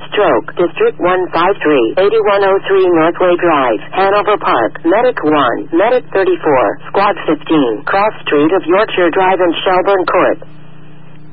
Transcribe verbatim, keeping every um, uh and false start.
Stroke, District one five three, eighty-one oh three Northway Drive, Hanover Park, Medic one, Medic thirty-four, Squad fifteen, Cross Street of Yorkshire Drive and Shelburne Court.